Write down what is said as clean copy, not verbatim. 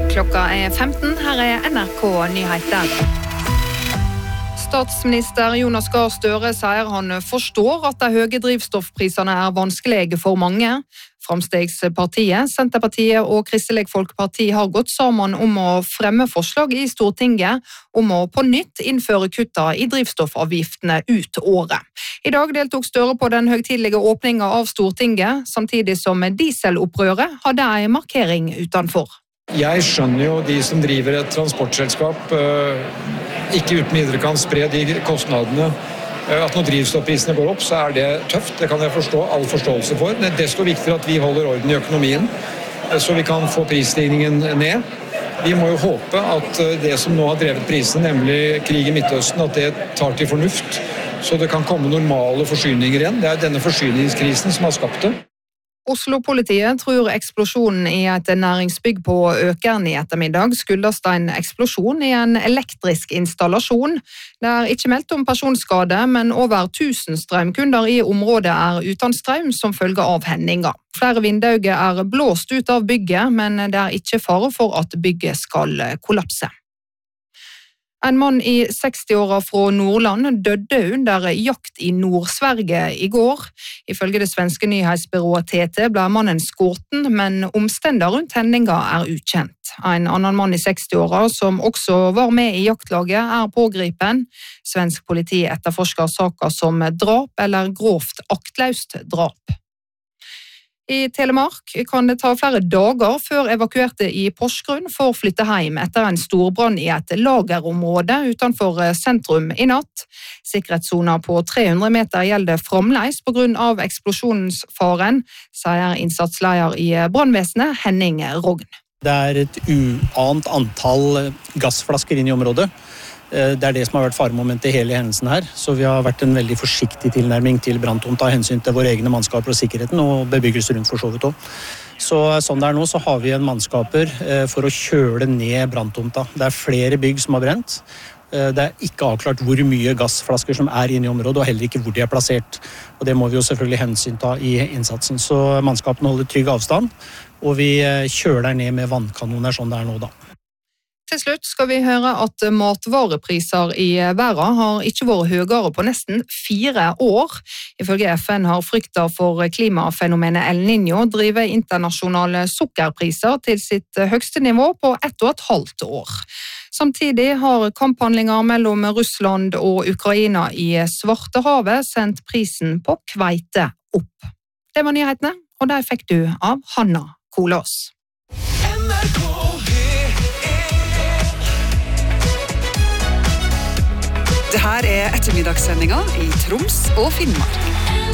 Klokka 15, her NRK Nyheter. Statsminister Jonas Gahr Støre sier han forstår at de høye drivstoffprisene vanskelige for mange. Framstegspartiet, Senterpartiet og Kristelig Folkeparti har gått sammen om å fremme forslag i Stortinget om å på nytt innføre kutta i drivstoffavgiftene ut året. I dag deltok Støre på den høytidelige åpningen av Stortinget, samtidig som dieselopprøret hadde en markering utenfor. Jeg skjønner jo de som driver et transportselskap ikke uten videre kan spre de kostnadene. At når drivstoffprisene går opp, så det tøft. Det kan jeg forstå, all forståelse for. Det desto viktigere at vi holder orden i økonomien, så vi kan få prisstigningen ned. Vi må jo håpe at det som nå har drevet prisen, nemlig krig i Midtøsten, at det tar til fornuft, så det kan komme normale forsyninger igjen. Det denne forsyningskrisen som har skapt det. Oslo-politiet tror eksplosjonen i et næringsbygg på Økern i ettermiddag skyldes en eksplosjon i en elektrisk installasjon. Det ikke meldt om personskade, men over 1000 strømkunder i området uten strøm som følge av hendinga. Flere vinduer blåst ut av bygget, men det ikke fare for at bygget skal kollapse. En mann i 60-åra fra Nordland døde under jakt i Nord-Sverige i går. Ifølge det svenske nyhetsbyrået TT ble mannen skutt, men omstendighetene rundt hendinga ukjent. En annen mann i 60-åra som også var med i jaktlaget pågripen. Svensk politi etterforsker saken som drap eller grovt aktløst drap. I Telemark kan det ta flere dager før evakuerte i Porsgrunn får flytte hjem etter en storbrann i et lagerområde utenfor sentrum i natt. Sikkerhetszona på 300 meter gjelder fremdeles på grunn av eksplosjonsfaren, sier innsatsleder i brannvesenet Henning Rogn. Det et uant antall gassflasker inn i området. Det det som har vært faremomentet i hele hendelsen her, så vi har vært en veldig forsiktig tilnærming til branntomta av hensyn til våre egne mannskaper og sikkerheten og bebyggelse rundt for så vidt også. Så sånn det nå så har vi en mannskaper for å kjøle ned branntomta. Det flere bygg som har brent. Det ikke avklart hvor mye gassflasker som inne i området, og heller ikke hvor de plassert. Og det må vi jo selvfølgelig hensynta i innsatsen. Så mannskapene holder trygg avstand, og vi kjøler ned med vannkanoner sånn det nå da. Til slutt skal vi høre at matvarepriser i verden har ikke vært høyere på nesten 4 år. Ifølge FN har frykta for klimafenomenet El Niño drivet internasjonale sukkerpriser til sitt høyeste nivå på 1,5 år. Samtidig har kamphandlinger mellom Russland og Ukraina i Svartehavet sendt prisen på kveite opp. Det var nyhetene, og de fikk du av Hanna Kolås. Det her ettermiddagssendinga i Troms og Finnmark.